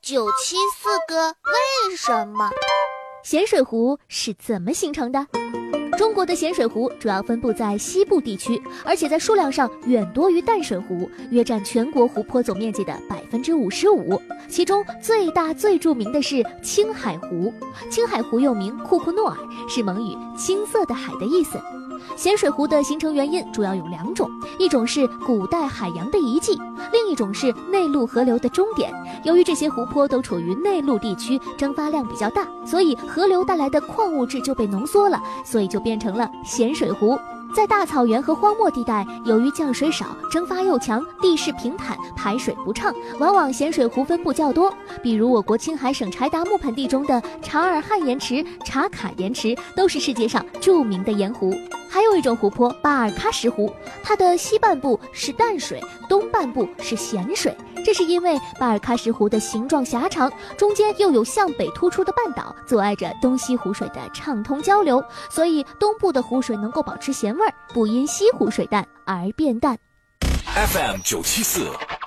974个为什么？ 咸水湖是怎么形成的？中国的咸水湖主要分布在西部地区，而且在数量上远多于淡水湖，约占全国湖泊总面积的55%。其中最大最著名的是青海湖。青海湖又名库库诺尔，是蒙语青色的海的意思。咸水湖的形成原因主要有2种，一种是古代海洋的遗迹，另一种是内陆河流的终点。由于这些湖泊都处于内陆地区，蒸发量比较大，所以河流带来的矿物质就被浓缩了，所以就变成了咸水湖。在大草原和荒漠地带，由于降水少，蒸发又强，地势平坦，排水不畅，往往咸水湖分布较多。比如我国青海省柴达木盆地中的察尔汗盐池、察卡盐池都是世界上著名的盐湖。还有一种湖泊巴尔喀什湖，它的西半部是淡水，东半部是咸水。这是因为巴尔喀什湖的形状狭长，中间又有向北突出的半岛，阻碍着东西湖水的畅通交流，所以东部的湖水能够保持咸味，不因西湖水淡而变淡。 FM 974